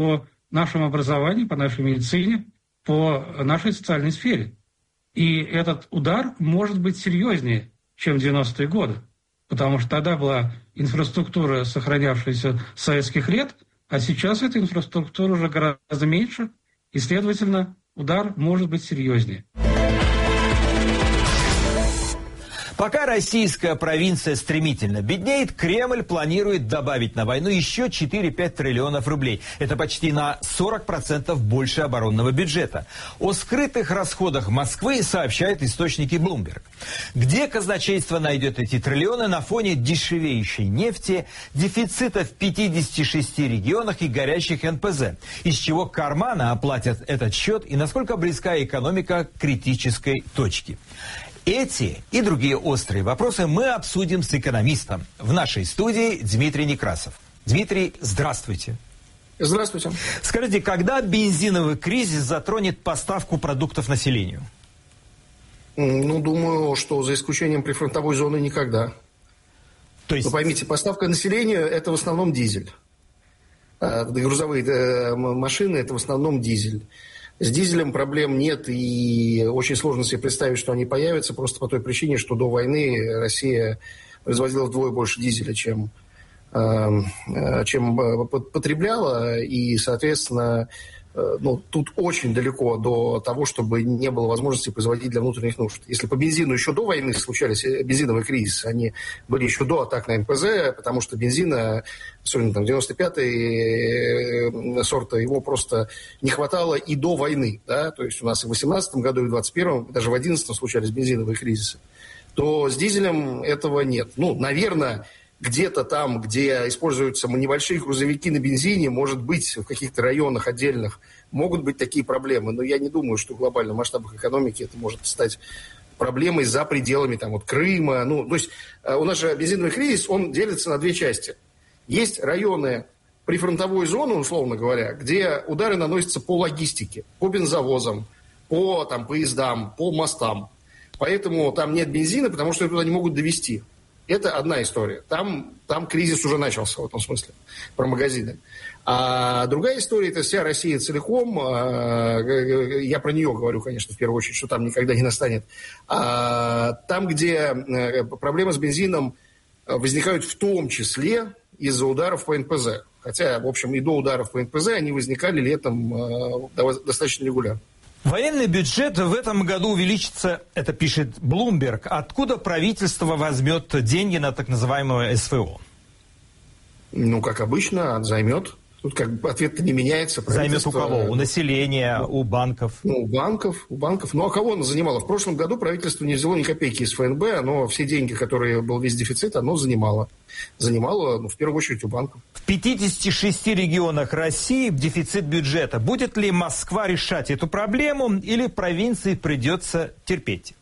по нашему образованию, по нашей медицине, по нашей социальной сфере. И этот удар может быть серьезнее, чем в 90-е годы, потому что тогда была инфраструктура, сохранявшаяся с советских лет, а сейчас эта инфраструктура уже гораздо меньше, и, следовательно, удар может быть серьезнее. Пока российская провинция стремительно беднеет, Кремль планирует добавить на войну еще 4-5 триллионов рублей. Это почти на 40% больше оборонного бюджета. О скрытых расходах Москвы сообщают источники Bloomberg. Где казначейство найдет эти триллионы на фоне дешевеющей нефти, дефицита в 56 регионах и горящих НПЗ? Из чего кармана оплатят этот счет и насколько близка экономика к критической точке? Эти и другие острые вопросы мы обсудим с экономистом. В нашей студии Дмитрий Некрасов. Дмитрий, здравствуйте. Здравствуйте. Скажите, когда бензиновый кризис затронет поставку продуктов населению? Думаю, что за исключением прифронтовой зоны никогда. То есть... Вы поймите, поставка населению – это в основном дизель. Грузовые машины – это в основном дизель. С дизелем проблем нет, и очень сложно себе представить, что они появятся, просто по той причине, что до войны Россия производила вдвое больше дизеля, чем потребляла, и, соответственно, тут очень далеко до того, чтобы не было возможности производить для внутренних нужд. Если по бензину еще до войны случались бензиновые кризисы, они были еще до атак на НПЗ, потому что бензина, особенно там 95-й сорта, его просто не хватало и до войны. Да? То есть у нас и в 18 году, и в 21-м, даже в 11-м случались бензиновые кризисы. То с дизелем этого нет. Наверное, где-то там, где используются небольшие грузовики на бензине, может быть, в каких-то районах отдельных могут быть такие проблемы. Но я не думаю, что в глобальных масштабах экономики это может стать проблемой за пределами Крыма. То есть у нас же бензиновый кризис, он делится на две части. Есть районы прифронтовой зоны, условно говоря, где удары наносятся по логистике, по бензовозам, по поездам, по мостам. Поэтому там нет бензина, потому что туда не могут довезти. Это одна история. Там кризис уже начался в этом смысле, про магазины. А другая история – это вся Россия целиком. Я про нее говорю, конечно, в первую очередь, что там никогда не настанет. Там, где проблемы с бензином возникают в том числе из-за ударов по НПЗ. Хотя, в общем, и до ударов по НПЗ они возникали летом достаточно регулярно. Военный бюджет в этом году увеличится, это пишет Bloomberg. Откуда правительство возьмет деньги на так называемое СВО? Как обычно, займет. Тут ответ-то не меняется. Займет у кого? У населения, у банков? У банков. А кого оно занимало? В прошлом году правительство не взяло ни копейки из ФНБ, оно все деньги, которые был весь дефицит, оно занимало. Занимало, в первую очередь, у банков. В 56 регионах России дефицит бюджета. Будет ли Москва решать эту проблему или провинции придется терпеть?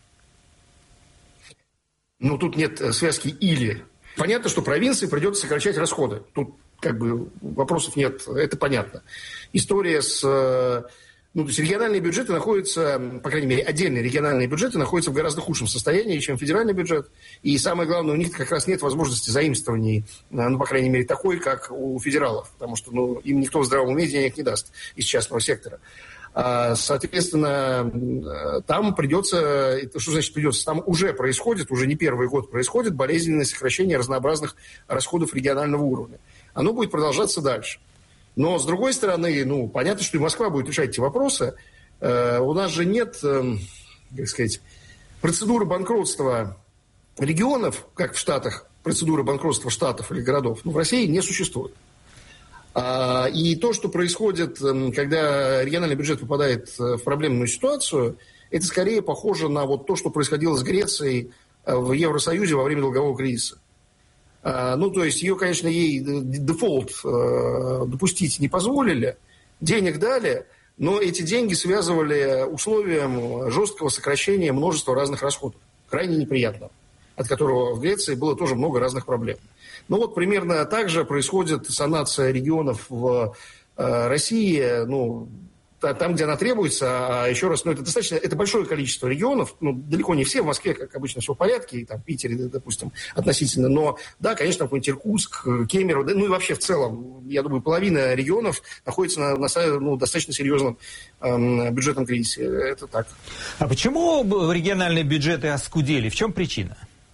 Тут нет связки «или». Понятно, что провинции придется сокращать расходы. Тут вопросов нет, это понятно. История то есть региональные бюджеты находятся, по крайней мере, отдельные региональные бюджеты находятся в гораздо худшем состоянии, чем федеральный бюджет. И самое главное, у них как раз нет возможности заимствований, по крайней мере, такой, как у федералов. Потому что им никто в здравом уме денег не даст из частного сектора. Соответственно, там придется, что значит придется, там уже происходит, уже не первый год происходит болезненное сокращение разнообразных расходов регионального уровня. Оно будет продолжаться дальше. Но, с другой стороны, понятно, что и Москва будет решать эти вопросы. У нас же нет, процедуры банкротства регионов, как в Штатах, процедуры банкротства штатов или городов, в России не существует. И то, что происходит, когда региональный бюджет попадает в проблемную ситуацию, это скорее похоже на то, что происходило с Грецией в Евросоюзе во время долгового кризиса. То есть ее, конечно, ей дефолт допустить не позволили, денег дали, но эти деньги связывали условием жесткого сокращения множества разных расходов, крайне неприятно, от которого в Греции было тоже много разных проблем. Примерно так же происходит санация регионов в России, там, где она требуется. А еще раз, это большое количество регионов, далеко не все, в Москве, как обычно, все в порядке, и там в Питере, допустим, относительно, но, да, конечно, какой-нибудь Иркутск, Кемерово, и вообще в целом, я думаю, половина регионов находится на достаточно серьезном бюджетном кризисе, это так. А почему региональные бюджеты оскудели? В чем причина?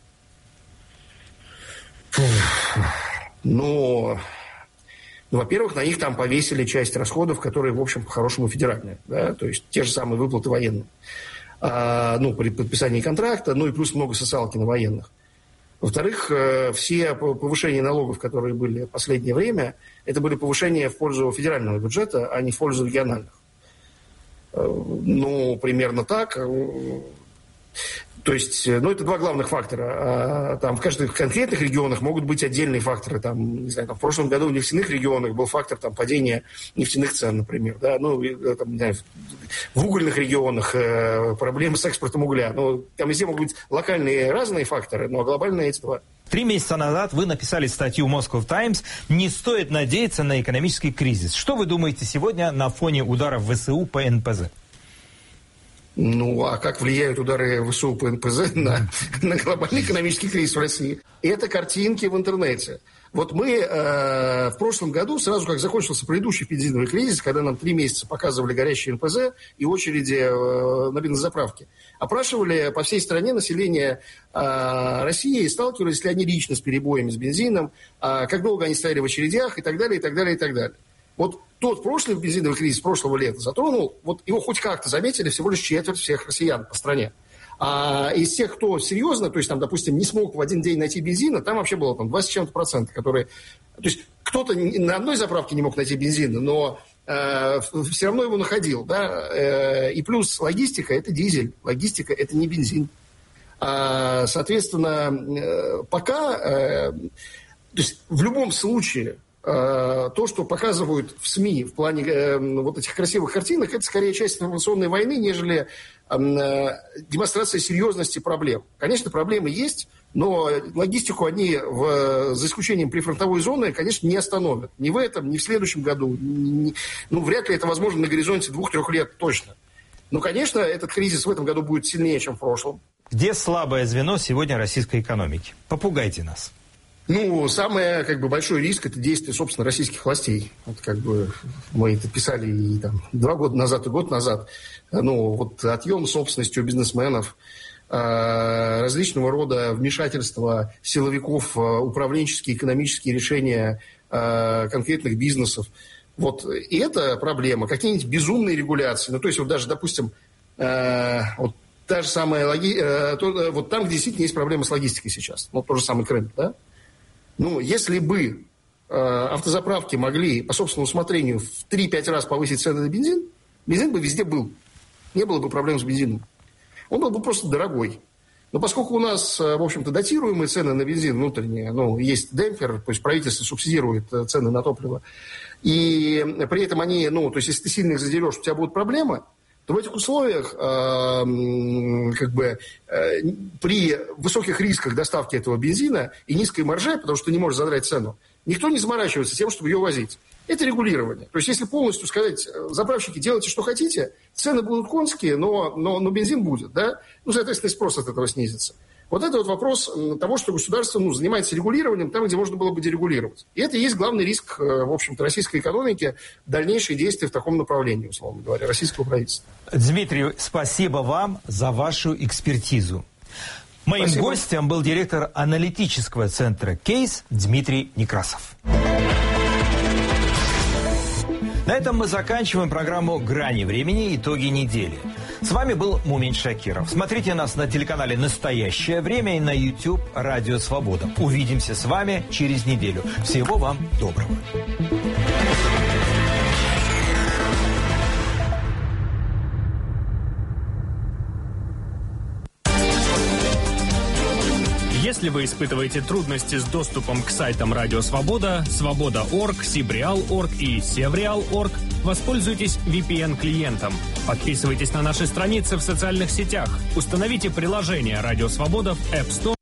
Во-первых, на них там повесили часть расходов, которые, в общем, по-хорошему федеральные. Да? То есть те же самые выплаты военным. При подписании контракта, и плюс много социалки на военных. Во-вторых, все повышения налогов, которые были в последнее время, это были повышения в пользу федерального бюджета, а не в пользу региональных. Примерно так. То есть, это два главных фактора. Там в каждых конкретных регионах могут быть отдельные факторы. Там, не знаю, в прошлом году в нефтяных регионах был фактор падения нефтяных цен, например. Да? В угольных регионах проблемы с экспортом угля. Там везде могут быть локальные разные факторы, но глобальные эти два. 3 месяца назад вы написали статью Moscow Times «Не стоит надеяться на экономический кризис». Что вы думаете сегодня на фоне ударов ВСУ по НПЗ? А как влияют удары ВСУ по НПЗ на глобальный экономический кризис в России? Это картинки в интернете. Вот мы в прошлом году, сразу как закончился предыдущий бензиновый кризис, когда нам 3 месяца показывали горящие НПЗ и очереди на бензозаправке, опрашивали по всей стране население России, сталкивались ли они лично с перебоями с бензином, как долго они стояли в очередях и так далее, и так далее, и так далее. Вот тот прошлый бензиновый кризис прошлого лета затронул, вот его хоть как-то заметили всего лишь четверть всех россиян по стране. А из тех, кто серьезно, то есть, там, допустим, не смог в один день найти бензина, там вообще было 20 с чем-то процентов, которые... То есть, кто-то на одной заправке не мог найти бензина, но все равно его находил, да. И плюс логистика – это дизель, логистика – это не бензин. Соответственно, пока... То есть, в любом случае... То, что показывают в СМИ в плане вот этих красивых картинок, это скорее часть информационной войны, нежели демонстрация серьезности проблем. Конечно, проблемы есть, но логистику они, за исключением прифронтовой зоны, конечно, не остановят. Ни в этом, ни в следующем году. Вряд ли это возможно на горизонте 2-3 лет точно. Но, конечно, этот кризис в этом году будет сильнее, чем в прошлом. Где слабое звено сегодня российской экономики? Попугайте нас. Самый большой риск – это действие, собственно, российских властей. Вот мы это писали и 2 года назад, и год назад. Отъем собственности у бизнесменов, различного рода вмешательства силовиков в управленческие, экономические решения конкретных бизнесов. И это проблема. Какие-нибудь безумные регуляции. То есть, даже, допустим, та же самая там, где действительно есть проблемы с логистикой сейчас. Тот же самый Крым, да? Если бы автозаправки могли по собственному усмотрению в 3-5 раз повысить цены на бензин, бензин бы везде был. Не было бы проблем с бензином. Он был бы просто дорогой. Но поскольку у нас, в общем-то, датируемые цены на бензин внутренние, есть демпфер, то есть правительство субсидирует цены на топливо, и при этом они, то есть если ты сильно их задерешь, у тебя будут проблемы, то в этих условиях при высоких рисках доставки этого бензина и низкой марже, потому что ты не можешь задрать цену, никто не заморачивается тем, чтобы ее возить. Это регулирование. То есть, если полностью сказать, заправщики, делайте, что хотите, цены будут конские, но бензин будет, да? Соответственно, спрос от этого снизится. Вот это вопрос того, что государство занимается регулированием там, где можно было бы дерегулировать. И это и есть главный риск, в общем-то, российской экономики, дальнейшие действия в таком направлении, условно говоря, российского правительства. Дмитрий, спасибо вам за вашу экспертизу. Моим гостем был директор аналитического центра «Кейс» Дмитрий Некрасов. На этом мы заканчиваем программу «Грани времени. Итоги недели». С вами был Мумин Шакиров. Смотрите нас на телеканале «Настоящее время» и на YouTube «Радио Свобода». Увидимся с вами через неделю. Всего вам доброго. Если вы испытываете трудности с доступом к сайтам Радио Свобода, Свобода.орг, Сибреал.орг и Севреал.орг, воспользуйтесь VPN-клиентом. Подписывайтесь на наши страницы в социальных сетях. Установите приложение Радио Свобода в App Store.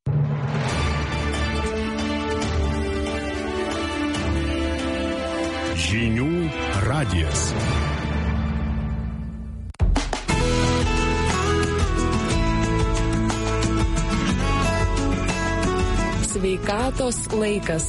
Žinių radijas. Sveikatos laikas.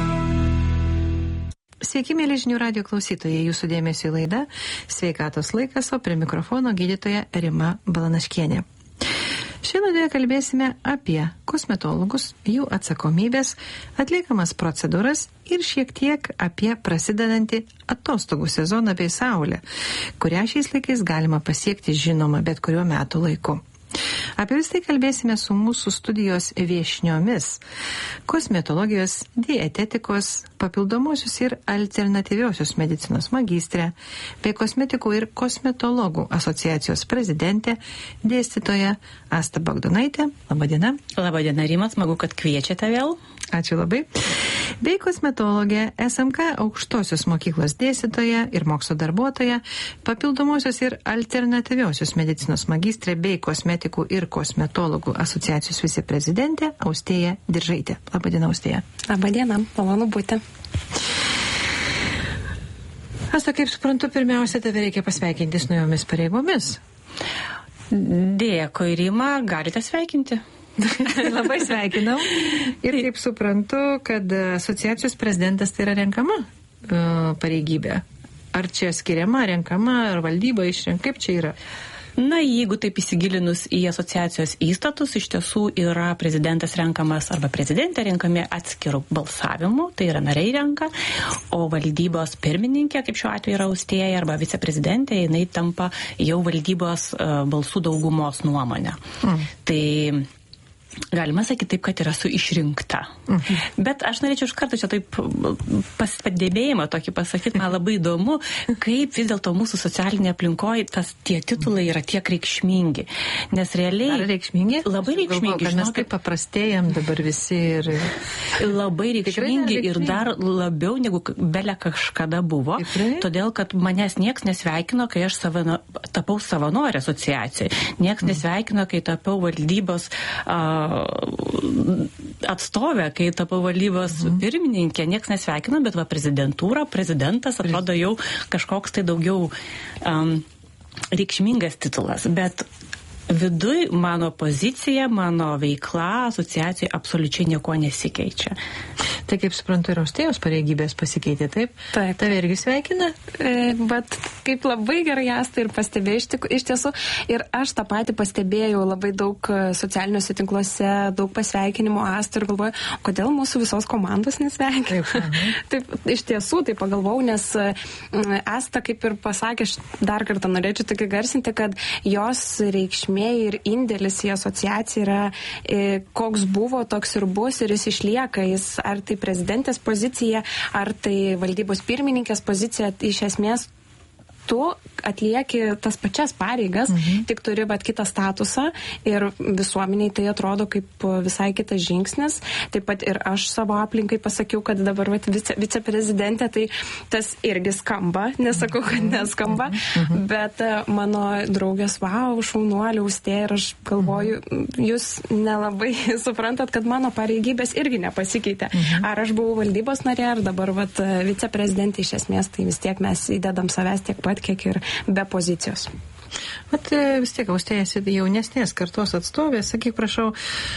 Sveiki, mėly žinių radijo klausytojai, jūsų dėmesio laida Sveikatos laikas, o prie mikrofono gydytoja Rima Balanaškienė. Šiandien laidoje kalbėsime apie kosmetologus, jų atsakomybės, atliekamas procedūras ir šiek tiek apie prasidedantį atostogų sezoną bei saulę, kurią šiais laikais galima pasiekti žinoma bet kuriuo metų laiku. Apie vis tai kalbėsime su mūsų studijos viešniomis – kosmetologijos, dietetikos, papildomosios ir alternatyviosios medicinos magistrė, bei kosmetikų ir kosmetologų asociacijos prezidentė, dėstytoja Asta Bagdonaitė. Labadiena. Labadiena, Rima, smagu, kad kviečiate vėl. Ačiū labai. Bei kosmetologė, SMK aukštosios mokyklos dėstytoja ir mokslo darbuotoja, papildomosios ir alternatyviosios medicinos magistrė bei kosmetikų ir kosmetologų asociacijos viceprezidentė Austėja Diržaitė. Labadiena, Austėja. Labadiena, malonu būti. Asta, kaip suprantu, pirmiausia, tave reikia pasveikinti su naujomis pareigomis. Dėkui, Rima, galite sveikinti. Labai sveikinau. Ir kaip suprantu, kad asociacijos prezidentas tai yra renkama pareigybė. Ar čia skiriama, renkama, ar valdyba išrenka, kaip čia yra? Na, jeigu taip įsigilinus į asociacijos įstatus, iš tiesų yra prezidentas renkamas arba prezidentė renkami atskirų balsavimų, tai yra nariai renka, o valdybos pirmininkė, kaip šiuo atveju yra Austėja, arba viceprezidentė, jinai tampa jau valdybos balsų daugumos nuomonę. Tai galima sakyti taip, kad yra su išrinkta. Bet aš norėčiau iš karto čia taip pasidėbėjimą tokį pasakyti, man labai įdomu, kaip vis dėlto mūsų socialinė aplinkoje tie titulai yra tiek reikšmingi. Nes realiai... Ar reikšmingi? Labai reikšmingi. Mes kaip paprastėjam dabar visi ir... Labai reikšmingi ir dar labiau negu belė kažkada buvo. Todėl, kad manęs nieks nesveikino, kai aš tapau savanorė asociacijai. Nieks nesveikino, kai tapau valdybos atstovę, kai tapau valdybos pirmininkė, nieks nesveikino, bet prezidentas atrodo jau kažkoks tai daugiau reikšmingas titulas. Bet viduj mano pozicija, mano veikla asociacijai absoliučiai nieko nesikeičia. Tai kaip suprantu, ir Austėjos pareigybės pasikeitė, taip? Taip. Tave irgi sveikina? Bet kaip labai gerai Asta ir pastebėjai iš tiesų. Ir aš tą patį pastebėjau labai daug socialiniuose tinkluose, daug pasveikinimų Asta ir galvoju, kodėl mūsų visos komandos nesveikina. Taip, iš tiesų, tai pagalvojau, nes Asta, kaip ir pasakė, aš dar kartą norėčiau tik garsinti, kad jos reikšmė ir indėlis į asociaciją yra koks buvo, toks ir bus, ir jis išlieka. Jis ar tai prezidentės pozicija, ar tai valdybos pirmininkės pozicija, iš esmės tu atlieki tas pačias pareigas, tik turi kitą statusą ir visuomeniai tai atrodo kaip visai kitas žingsnis. Taip pat ir aš savo aplinkai pasakiau, kad dabar viceprezidentė, tai tas irgi skamba, nesakau, kad neskamba, bet mano draugės, šaunuolė Austėja, ir aš galvoju, jūs nelabai suprantat, kad mano pareigybės irgi nepasikeitė. Ar aš buvau valdybos narė, ar dabar viceprezidentė, iš esmės, tai vis tiek mes įdedam savęs tiek pat, kiek ir be pozicijos. Bet vis tiek, Austėja, esi jaunesnės kartos atstovė, sakyk, prašau,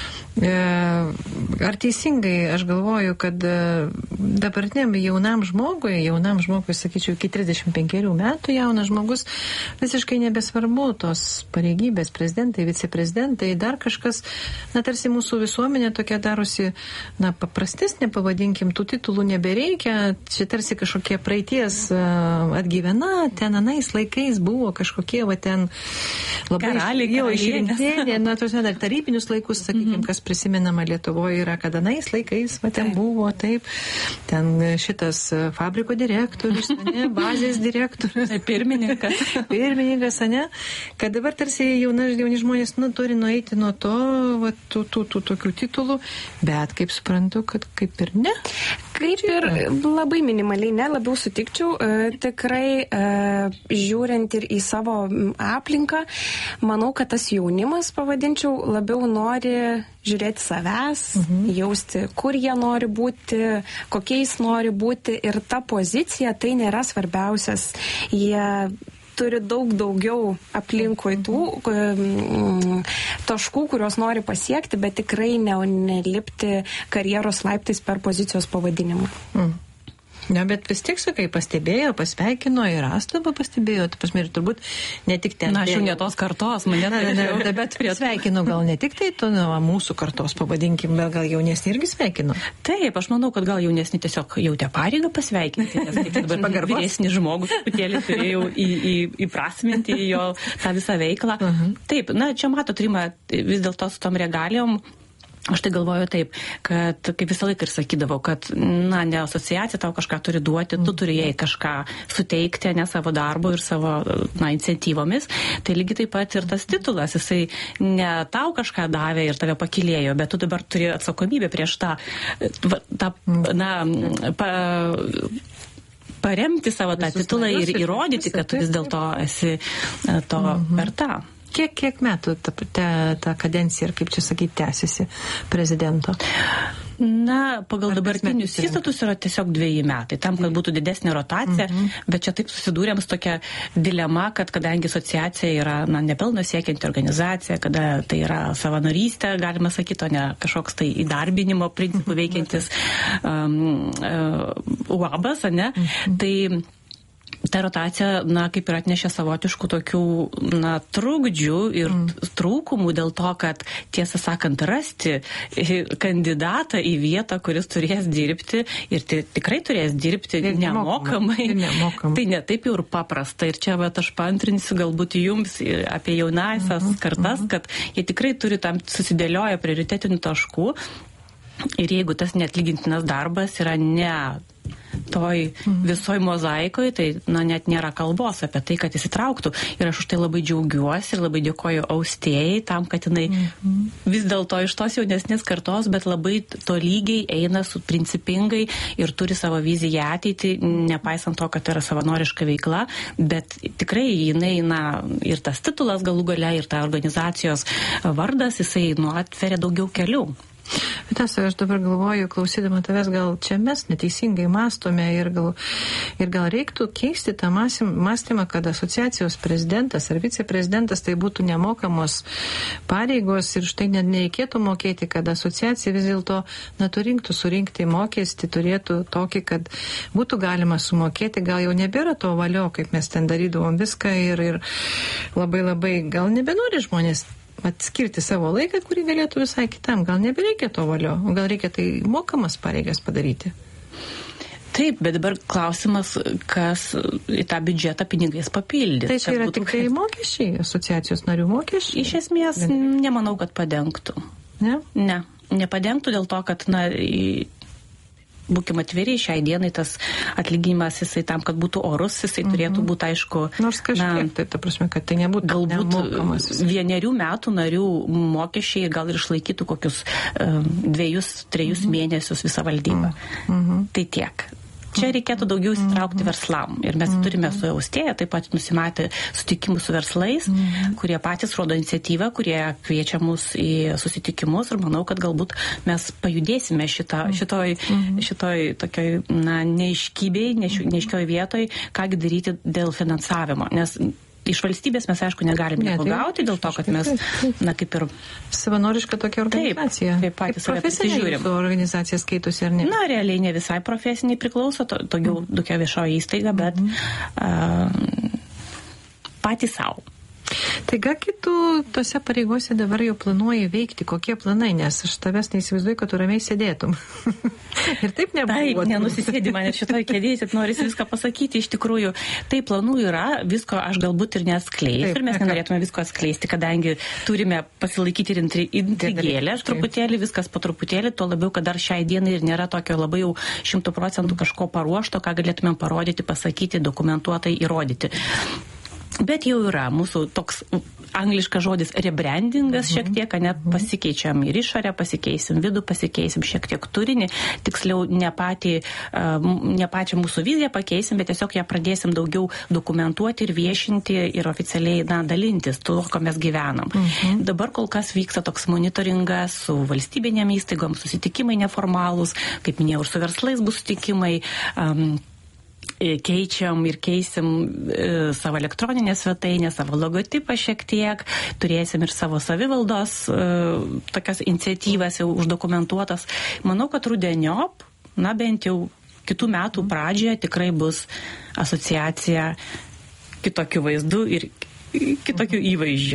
ar teisingai aš galvoju, kad dabartiniam jaunam žmogui, sakyčiau, iki 35 metų jaunas žmogus, visiškai nebesvarbu tos pareigybės, prezidentai, viceprezidentai, dar kažkas, tarsi mūsų visuomenė tokia darosi, paprastesnė, pavadinkim, tų titulų nebereikia, čia tarsi kažkokie praeities atgyvena, ten anais laikais buvo kažkokie, ten labai išrinktėlė, dar tarybinius laikus, sakykim, kas prisimenama Lietuvoje yra, kad anais laikais, ten buvo, taip, ten šitas fabriko direktorius, bazės direktorius. Pirmininkas, kad dabar tarsi jauni žmonės turi nueiti nuo to, tų tokių titulų, bet kaip suprantu, kad kaip ir ne. Kaip ir labai minimaliai, labiau sutikčiau, tikrai žiūrint ir į savo aplinką, manau, kad tas jaunimas, pavadinčiau, labiau nori žiūrėti savęs, jausti, kur jie nori būti, kokiais nori būti, ir ta pozicija tai nėra svarbiausias. Jie turi daug daugiau aplinkui tų taškų, kuriuos nori pasiekti, bet tikrai nelipti karjeros laiptais per pozicijos pavadinimą. Ne, bet vis tiek, sakai, pastebėjo, pasveikino ir Astaba pastebėjo, ir turbūt ne tik ten. Na, aš jau ne tos kartos, bet sveikino gal ne tik tai mūsų kartos, pavadinkim, bet gal jaunesni irgi sveikino. Taip, aš manau, kad gal jaunesni tiesiog jautė pareigą pasveikinti, nes tai dabar vyresnis žmogus truputėlį turėjau įprasminti jo tą visą veiklą. Taip, na, čia matot, Rima, vis dėlto su tom regalijom. Aš tai galvoju taip, kad kaip visą laiką ir sakydavau, kad, na, ne asociacija tau kažką turi duoti, tu turi jai kažką suteikti, ne savo darbu ir savo, na, iniciatyvomis. Tai lygiai taip pat ir tas titulas, jisai ne tau kažką davė ir tave pakilėjo, bet tu dabar turi atsakomybę prieš tą paremti savo tą titulą ir įrodyti, kad tu vis dėlto esi to verta. Kiek metų ta kadencija ir, kaip čia sakyti, tęsiasi prezidento? Na, pagal dabartinius įstatus yra tiesiog 2 metai, tam, kad būtų didesnė rotacija, bet čia taip susidūrėm su tokia dilema, kad kadangi asociacija yra, na, nepelno siekianti organizacija, kada tai yra savanorystė, galima sakyti, o ne kažkoks tai įdarbinimo principų veikiantis UABas, ne, tai ta rotacija, na, kaip ir atnešė savotiškų tokių, na, trukdžių ir trūkumų dėl to, kad, tiesą sakant, rasti kandidatą į vietą, kuris turės dirbti ir tikrai turės dirbti nemokamai. Tai ne taip jau ir paprasta. Ir čia, bet aš paantrinsiu galbūt jums apie jaunąsias kartas, kad jie tikrai turi tam susidėlioję prioritetinių taškų. Ir jeigu tas neatlygintinas darbas yra ne toj visoj mozaikoje, tai, na, net nėra kalbos apie tai, kad įsitrauktų. Ir aš už tai labai džiaugiuosi ir labai dėkoju Austėjai tam, kad jinai vis dėlto iš tos jaunesnės kartos, bet labai tolygiai eina principingai ir turi savo viziją ateitį, nepaisant to, kad yra savanoriška veikla, bet tikrai jinai, na, ir tas titulas galų gale, ir ta organizacijos vardas, jisai, nu, atveria daugiau kelių. Bet aš dabar galvoju, klausydama tavęs, gal čia mes neteisingai mąstome ir gal reiktų keisti tą mąstymą, kad asociacijos prezidentas ar viceprezidentas tai būtų nemokamos pareigos ir štai nereikėtų mokėti, kad asociacija vis dėlto rinktų surinkti mokestį, turėtų tokį, kad būtų galima sumokėti, gal jau nebėra to valio, kaip mes ten darydavom viską ir labai gal nebenori žmonės atskirti savo laiką, kurį galėtų visai kitam. Gal nebereikia to valio, gal reikia tai mokamas pareigas padaryti. Taip, bet dabar klausimas, kas į tą biudžetą pinigais papildys. Tai čia yra tik tai mokesčiai, asociacijos narių mokesčiai? Iš esmės, nemanau, kad padengtų. Ne? Ne, nepadengtų dėl to, kad, na, būkim atviri, šiai dienai tas atlyginimas, jisai tam, kad būtų orus, jisai turėtų būti, aišku, nors kažkiek, tai ta prasme, kad tai nebūtų nemokamas. 1 metų narių mokesčiai gal ir išlaikytų kokius 2-3 mėnesius visą valdybą. Tai tiek. Čia reikėtų daugiau įsitraukti verslam. Ir mes turime su Austėja taip pat nusimatę susitikimų su verslais, kurie patys rodo iniciatyvą, kurie kviečia mus į susitikimus ir manau, kad galbūt mes pajudėsime šitoj tokioj, na, neaiškioj vietoj, kągi daryti dėl finansavimo. Nes iš valstybės mes, aišku, negalime nieko gauti dėl to, kad mes, na, kaip ir savanoriška tokia organizacija. Taip, patys save prisižiūrim. Profesinė organizacija skaitosi ar ne? Na, realiai ne visai profesiniai priklauso, daugiau tokia viešoji įstaiga, bet patys savo. Tai ką kitų tose pareigose dabar jau planuoji veikti, kokie planai, nes aš tavęs neįsivaizduoju, kad tu ramiai sėdėtum. Ir taip nebuvo. Taip, nenusisėdi mane šitoj kėdėje, norisi viską pasakyti, iš tikrųjų, tai planų yra, visko aš galbūt ir neatskleisiu, ir mes nenorėtume visko atskleisti, kadangi turime pasilaikyti ir intrigėlę, truputėlį, viskas po truputėlį, tuo labiau, kad dar šiai dienai ir nėra tokio labai jau 100% kažko paruošto, ką galėtumėm parodyti, pasakyti, dokumentuotai įrodyti. Bet jau yra mūsų toks angliškas žodis rebrandingas šiek tiek, net pasikeičiam ir išorę, pasikeisim vidų, pasikeisim šiek tiek turinį, tiksliau ne pačią mūsų viziją pakeisim, bet tiesiog ją pradėsim daugiau dokumentuoti ir viešinti ir oficialiai, na, dalintis tuo, ko mes gyvenam. Dabar kol kas vyksta toks monitoringas su valstybinėm įstaigom, susitikimai neformalūs, kaip minėjau, ir su verslais bus susitikimai, keičiam ir keisim savo elektroninę svetainę, savo logotipą šiek tiek, turėsim ir savo savivaldos tokias iniciatyvas jau uždokumentuotas. Manau, kad rudeniop, na bent jau kitų metų pradžioje tikrai bus asociacija kitokių vaizdų ir kitokių įvaizdžių.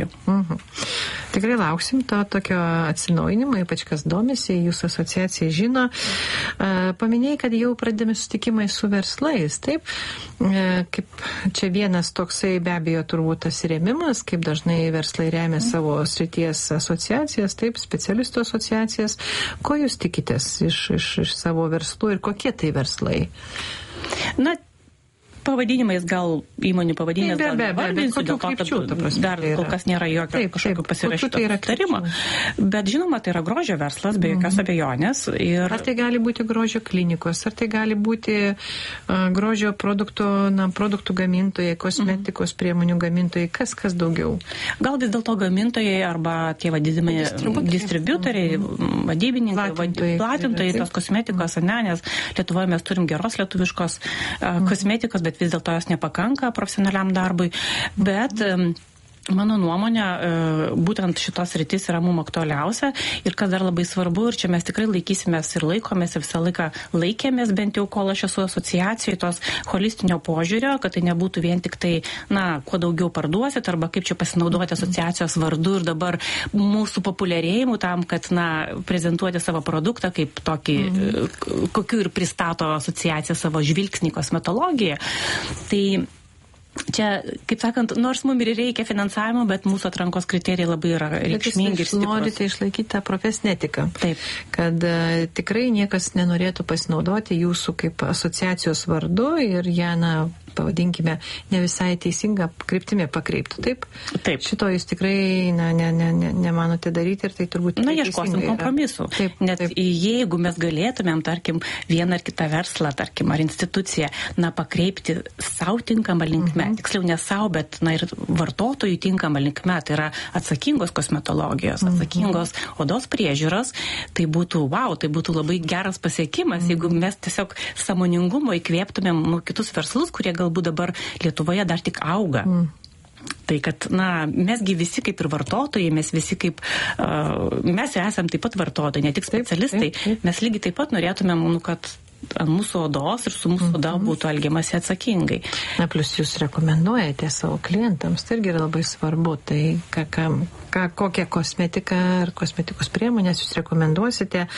Tikrai lauksim to tokio atsinaujinimo, ypač kas domisi, jūsų asociacija žino. Paminėjai, kad jau pradėmi susitikimai su verslais, taip? Kaip čia vienas toksai be abejo turbūt tas rėmimas, kaip dažnai verslai remia savo srities asociacijas, taip, specialistų asociacijas. Ko jūs tikitės iš savo verslų ir kokie tai verslai? Na, pavadinimais gal, įmonių pavadinimais gal nevardinsiu, dėl to, kad dar kol kas nėra jokio kažkokio pasirašyto sutarimo. Bet žinoma, tai yra grožio verslas, be jokios abejonės. Ir... Ar tai gali būti grožio klinikos, ar tai gali būti grožio produktų gamintojai, kosmetikos priemonių gamintojai, kas daugiau? Gal vis dėlto gamintojai arba tie vadinami distributoriai, vadybininkai, platintojai tos kosmetikos, nes Lietuvoje mes turim geros lietuviškos kosmetikos, bet vis dėlto jos nepakanka profesionaliam darbui, bet mano nuomonė, būtent šitos rytis yra mums aktualiausia ir kas dar labai svarbu, ir čia mes tikrai laikysimės ir laikomės, ir visą laiką laikėmės, bent jau kol aš esu asociacijai, tos holistinio požiūrio, kad tai nebūtų vien tik tai, kuo daugiau parduosit, arba kaip čia pasinaudoti asociacijos vardu ir dabar mūsų populiarėjimu tam, kad, prezentuoti savo produktą kaip tokį, kokiu ir pristato asociacija savo žvilgsnį kosmetologiją. Tai čia, kaip sakant, nors mums ir reikia finansavimo, bet mūsų atrankos kriterijai labai yra reikšmingi ir stiprus. Norite išlaikyti tą profesinę etiką. Taip. Kad tikrai niekas nenorėtų pasinaudoti jūsų kaip asociacijos vardu ir ją, pavadinkime, ne visai teisinga kryptimi pakreiptų. Taip? Taip. Šito jūs tikrai nemanote daryti ir tai turbūt ieškosim kompromisų. Taip, net taip. Jeigu mes galėtumėm, tarkim, vieną ar kitą verslą, tarkim, ar instituciją, pakreipti savo tinkamą linkme, tiksliau ne savo, bet ir vartotojų tinkamą linkme, tai yra atsakingos kosmetologijos, atsakingos odos priežiūros, tai būtų labai geras pasiekimas, jeigu mes tiesiog sąmoningumo įkvėptumėm kitus verslus, kurie galbūt dabar Lietuvoje dar tik auga. Tai kad, mesgi visi kaip ir vartotojai, mes visi kaip, mes esam taip pat vartotojai, ne tik specialistai, mes lygiai taip pat norėtumėm, kad ant mūsų odos ir su mūsų oda būtų elgiamasi atsakingai. Plus jūs rekomenduojate savo klientams, tai irgi yra labai svarbu, tai kokią kosmetiką ar kosmetikos priemonės jūs rekomenduosite.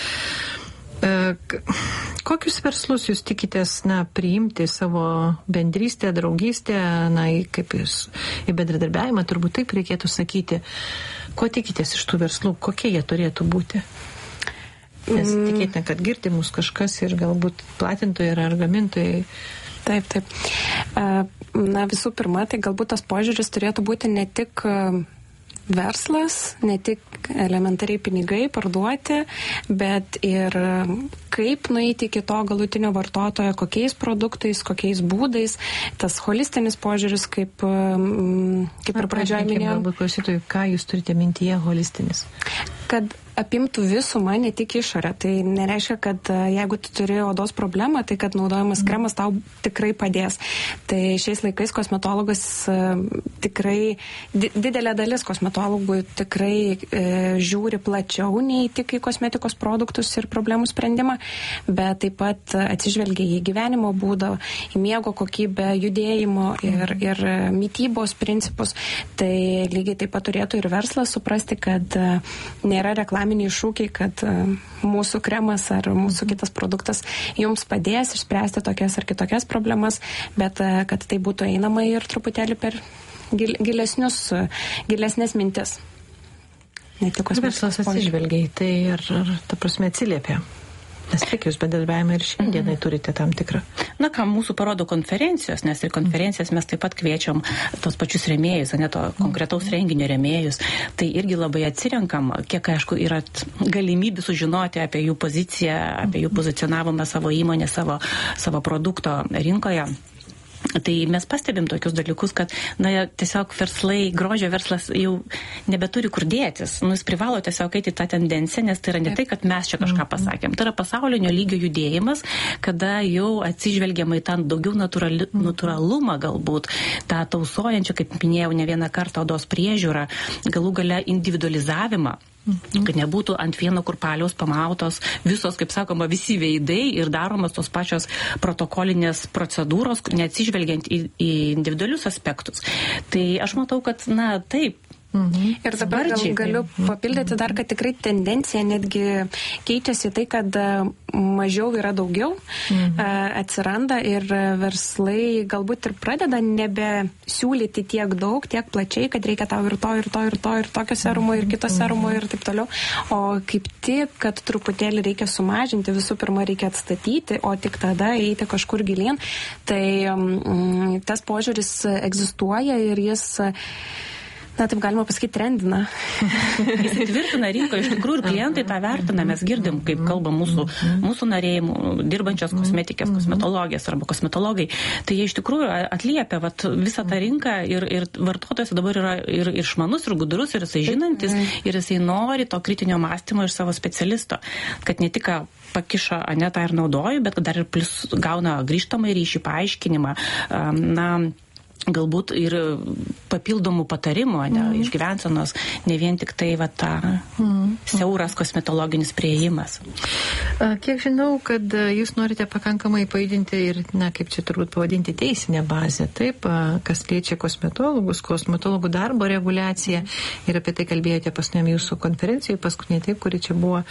Kokius verslus jūs tikitės priimti savo bendrystę, draugystę, kaip jūs į bendradarbiavimą, turbūt taip reikėtų sakyti. Ko tikitės iš tų verslų, kokie jie turėtų būti? Nes tikėtina, kad girdi mus kažkas ir galbūt platintojai ar gamintojai. Taip. Visų pirma, tai galbūt tas požiūris turėtų būti ne tik verslas, ne tik elementariai pinigai parduoti, bet ir kaip nueiti iki to galutinio vartotojo, kokiais produktais, kokiais būdais. Tas holistinis požiūris, kaip ir pradžioje minėjau. Galbūt klausytojų, ką jūs turite mintyje holistinis? Kad apimtų visumą, ne tik išorę. Tai nereiškia, kad jeigu tu turi odos problemą, tai kad naudojamas kremas tau tikrai padės. Tai šiais laikais kosmetologas tikrai, didelė dalis kosmetologų tikrai žiūri plačiau nei tik į kosmetikos produktus ir problemų sprendimą, bet taip pat atsižvelgia į gyvenimo būdą, į miego kokybę, judėjimo ir mitybos principus. Tai lygiai taip pat turėtų ir verslas suprasti, kad nėra reklaminiai šūkiai, kad mūsų kremas ar mūsų kitas produktas jums padės išspręsti tokias ar kitokias problemas, bet kad tai būtų einama ir truputėlį per gilesnės mintis. Verslas atsižvelgia į tai ir ta prasme atsiliepia. Nes kiek jūs bendradarbiavimą ir šiandienai turite tam tikrą? Mūsų parodo konferencijos, nes ir konferencijas mes taip pat kviečiam tos pačius rėmėjus, to konkretaus renginio rėmėjus. Tai irgi labai atsirenkam, kiek, aišku, yra galimybių sužinoti apie jų poziciją, apie jų pozicionavimą savo įmonę, savo produkto rinkoje. Tai mes pastebim tokius dalykus, kad tiesiog verslai, grožio verslas jau nebeturi kur dėtis. Jis privalo tiesiog eiti tą tendenciją, nes tai yra ne tai, kad mes čia kažką pasakėm. Tai yra pasaulinio lygio judėjimas, kada jau atsižvelgiama į tą daugiau natūralumą galbūt, tą tausojančią, kaip minėjau, ne vieną kartą odos priežiūrą, galų gale individualizavimą. Kad nebūtų ant vieno kurpaliaus pamautos visos, kaip sakoma, visi veidai ir daromas tos pačios protokolinės procedūros, neatsižvelgiant į individualius aspektus. Tai aš matau, kad, taip, Ir dabar galiu papildyti dar, kad tikrai tendencija netgi keičiasi tai, kad mažiau yra daugiau, atsiranda ir verslai galbūt ir pradeda nebesiūlyti tiek daug, tiek plačiai, kad reikia tau ir to, ir to, ir to, ir tokio serumo, ir kito serumo ir taip toliau. O kaip tik, kad truputėlį reikia sumažinti, visų pirma reikia atstatyti, o tik tada eiti kažkur gilien. Tai tas požiūris egzistuoja ir jis, taip galima pasakyti, trendina. Jis tvirtina rinką, iš tikrųjų ir klientai tą vertina, mes girdim, kaip kalba mūsų nariai, dirbančios kosmetikės, kosmetologės arba kosmetologai. Tai jie iš tikrųjų atliepia visą tą rinką ir vartotojas dabar yra ir išmanus, ir gudrus, ir jisai žinantis, ir jisai nori to kritinio mąstymo iš savo specialisto, kad ne tik pakiša, tą ir naudoju, bet dar ir plus gauna grįžtamą ryšį, paaiškinimą, galbūt ir papildomų patarimų, iš gyvensenos, ne vien tik tai siauras kosmetologinis priėjimas. Kiek žinau, kad jūs norite pakankamai pajudinti ir, kaip čia turbūt pavadinti, teisinę bazę, taip, kas liečia kosmetologus, kosmetologų darbo reguliaciją, ir apie tai kalbėjote paskutinėm jūsų konferencijoje, paskutinė taip, kuri čia buvo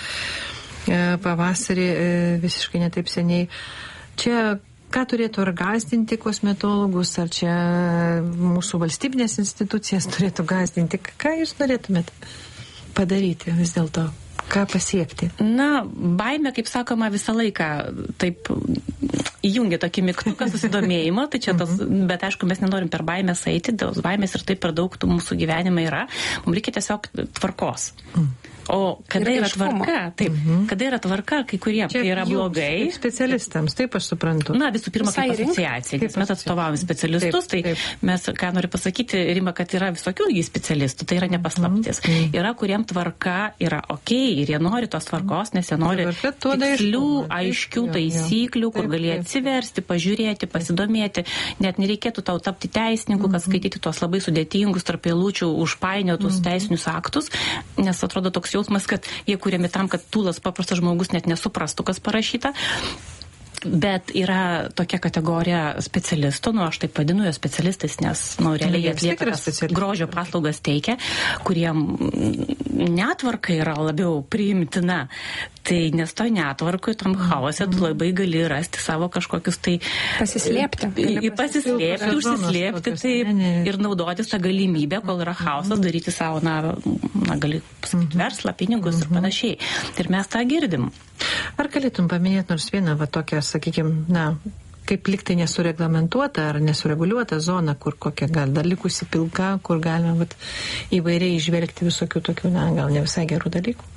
pavasarį visiškai netaip seniai. Čia ką turėtų ar gąsdinti kosmetologus, ar čia mūsų valstybinės institucijas turėtų gąsdinti? Ką jūs norėtumėt padaryti vis dėlto? Ką pasiekti? Baimė, kaip sakoma, visą laiką taip įjungia tokį mygtuką susidomėjimo, tai čia bet aišku, mes nenorim per baimės eiti, dėl baimės ir taip per daug mūsų gyvenime yra. Mums reikia tiesiog tvarkos. O kada yra tvarka? Taip, kada yra tvarka, kai kuriems tai yra blogai. Specialistams, taip aš suprantu. Visų pirma, kaip asociacija, nes mes atstovavom specialistus, tai mes, ką noriu pasakyti, Rima, kad yra visokių specialistų, tai yra nepaslaptis. Yra, kuriem tvarka yra okei, ir jie nori tos tvarkos, nes jie nori tikslių, aiškių taisyklių, kur gali atsiversti, pažiūrėti, pasidomėti. Net nereikėtų tau tapti teisininku, kad skaityti tos labai sudėtingus tarp eilučių užpainiotus teisinius aktus, nes atrodo toks jausmas, kad jie kuriami tam, kad tūlas paprastas žmogus net nesuprastų, kas parašyta. Bet yra tokia kategorija specialistų, aš taip vadinu jo specialistais, nes realiai jie atlieka grožio paslaugas teikia, kuriem netvarka yra labiau priimtina. Tai nes to netvarkui, tam chaose tu labai gali rasti savo kažkokius tai... Pasislėpti, užsislėpti ir naudotis tą galimybę, kol yra chaosas, daryti savo, gali pasakyti, verslą, pinigus ir panašiai. Ir mes tą girdim. Ar galėtum paminėti nors vieną tokią, sakykime, kaip liktai nesureglamentuota ar nesureguliuota zona, kur kokia gal dar likusi pilka, kur galima įvairiai išvelgti visokių tokių, gal ne visai gerų dalykų?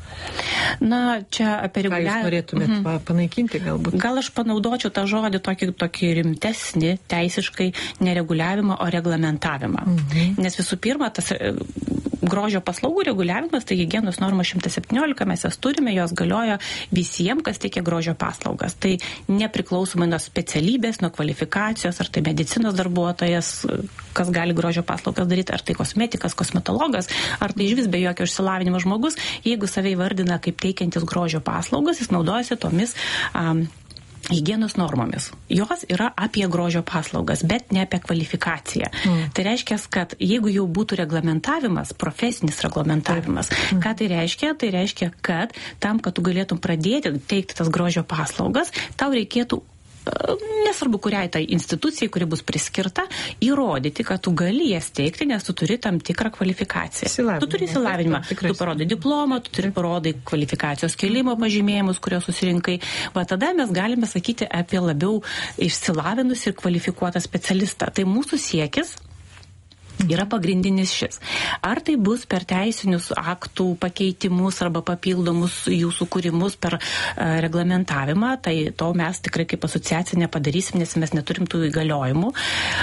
Čia apie reguliavimą. Ką jūs norėtumėt panaikinti galbūt? Gal aš panaudočiau tą žodį tokį rimtesnį teisiškai nereguliavimą, o reglamentavimą. Nes visų pirma, tas grožio paslaugų reguliavimas, tai higienos norma 117, mes jas turime, jos galioja visiems, kas teikia grožio paslaugas. Tai nepriklausomai nuo specialybės, nuo kvalifikacijos, ar tai medicinos darbuotojas, kas gali grožio paslaugas daryti, ar tai kosmetikas, kosmetologas, ar tai išvis be jokio išsilavinimo žmogus, jeigu save įvardina kaip teikiantis grožio paslaugas, jis naudojasi tomis higienos normomis. Jos yra apie grožio paslaugas, bet ne apie kvalifikaciją. Tai reiškia, kad jeigu jau būtų reglamentavimas, profesinis reglamentavimas, ką tai reiškia? Tai reiškia, kad tam, kad tu galėtum pradėti teikti tas grožio paslaugas, tau reikėtų nesvarbu kuriai tai institucijai, kuri bus priskirta, įrodyti, kad tu gali jas teikti, nes tu turi tam tikrą kvalifikaciją. Tu turi įsilavinimą, tu parodai diplomą, tu turi parodai kvalifikacijos kėlimo pažymėjimus, kurios susirinkai. Tada mes galime sakyti apie labiau išsilavinus ir kvalifikuotą specialistą. Tai mūsų siekis yra pagrindinis šis. Ar tai bus per teisinius aktų pakeitimus arba papildomus jų sukūrimus per reglamentavimą, tai to mes tikrai kaip asociacija nepadarysim, nes mes neturim tų įgaliojimų.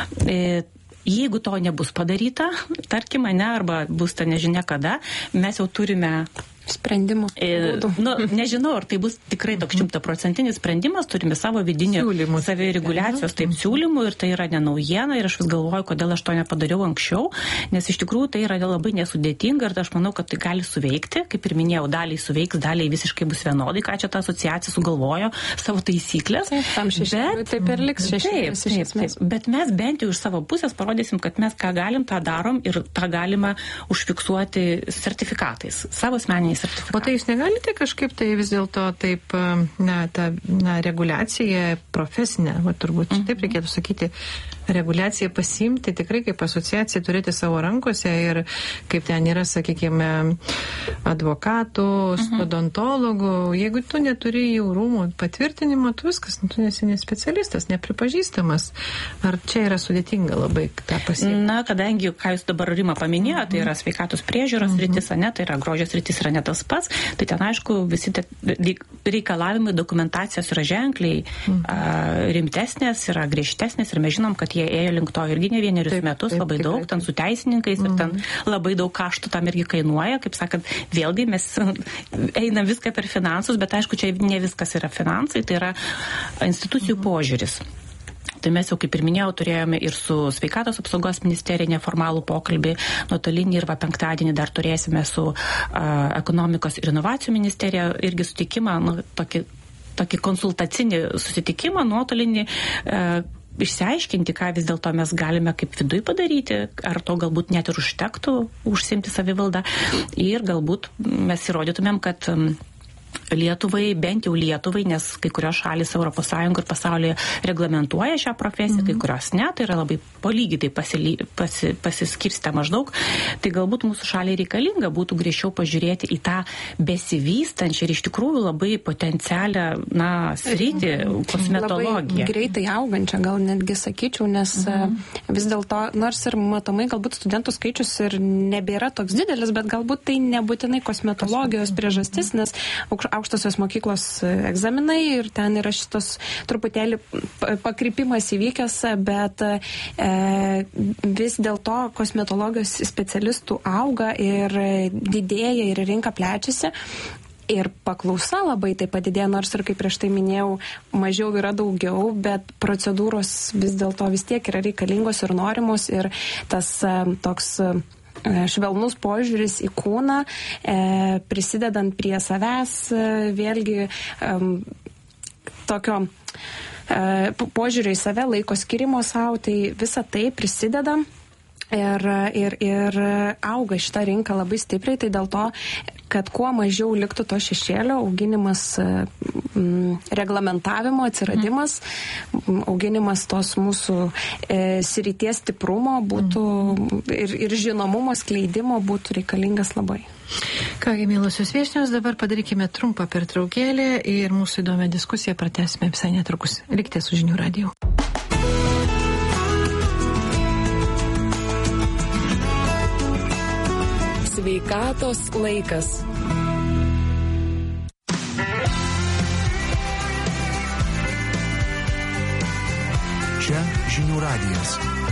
Jeigu to nebus padaryta, tarkim, arba bus ta nežinia kada, mes jau turime sprendimų. Nežinau, ar tai bus tikrai toks 100% sprendimas, turime savo vidinį savireguliacijos siūlymų ir tai yra ne naujiena ir aš vis galvoju, kodėl aš to nepadariau anksčiau, nes iš tikrųjų tai yra labai nesudėtinga ir aš manau, kad tai gali suveikti, kaip ir minėjau, daliai suveiks, daliai visiškai bus vienodai, ką čia ta asociacija sugalvojo savo taisyklės. Taip ir liks šešėlis. Bet mes bent jau iš savo pusės parodysim, kad mes ką galim, tą darom ir tą galima užfiksuoti sertifikatais, savo asmeniniais. O tai jūs negalite kažkaip tai vis dėlto taip, reguliacija profesinė, turbūt taip reikėtų sakyti, reguliaciją pasiimti, tikrai kaip asociacija turėti savo rankose ir kaip ten yra, sakykime, advokatų, odontologų. Jeigu tu neturi jų rūmų patvirtinimo, tu viskas, tu nesi specialistas, nepripažįstamas. Ar čia yra sudėtinga labai tą pasiimti? Na, kadangi, ką jūs dabar Rima paminėjo, tai yra sveikatos priežiūros rytis, tai yra grožės rytis, yra ne tas pats, tai ten, aišku, visi reikalavimai dokumentacijos yra ženkliai rimtesnės, yra griežtesnės ir mes žinom, kad jie ėjo link to irgi ne vienerius metus, labai daug, ten su teisininkais ir ten labai daug kaštų tam irgi kainuoja, kaip sakant, vėlgi mes einam viską per finansus, bet aišku, čia ne viskas yra finansai, tai yra institucijų požiūris. Tai mes jau, kaip ir minėjau, turėjome ir su sveikatos apsaugos ministerija neformalų pokalbį nuotolinį ir penktadienį dar turėsime su ekonomikos ir inovacijų ministerija irgi sutikimą, tokį konsultacinį susitikimą nuotolinį, išsiaiškinti, ką vis dėlto mes galime kaip viduj padaryti, ar to galbūt net ir užtektų užsiimti savivaldą ir galbūt mes įrodytumėm, kad Lietuvai, bent jau Lietuvai, nes kai kurios šalys ES ir pasaulyje reglamentuoja šią profesiją, kai kurios ne, tai yra labai polygiai pasiskirstę maždaug, tai galbūt mūsų šaliai reikalinga būtų griežčiau pažiūrėti į tą besivystančią ir iš tikrųjų labai potencialią, sritį, kosmetologiją. Labai greitai augančią, gal netgi sakyčiau, nes vis dėlto, nors ir matomai, galbūt studentų skaičius ir nebėra toks didelis, bet galbūt tai nebūtinai kosmetologijos priežastis, nes aukštosios mokyklos egzaminai ir ten yra šitos truputėlį pakrypimas įvykęs, bet vis dėlto kosmetologijos specialistų auga ir didėja ir rinka plečiasi. Ir paklausa labai tai padidėjo, nors ir kaip prieš tai minėjau, mažiau yra daugiau, bet procedūros vis dėlto vis tiek yra reikalingos ir norimos ir tas toks švelnus požiūris į kūną, prisidedant prie savęs, vėlgi tokio požiūrio į save, laiko skirimo savo, tai visa tai prisideda ir auga šita rinka labai stipriai, tai dėl to, kad kuo mažiau liktų to šešėlio, auginimas, reglamentavimo atsiradimas, auginimas tos mūsų srities stiprumo būtų ir žinomumo skleidimo būtų reikalingas labai. Kągi, mielosios viešnios, dabar padarykime trumpą pertraukėlę ir mūsų įdomią diskusiją pratęsime visai netrukus. Likite su Žinių radiju. Sveikatos laikas. Čia Žinių radijas.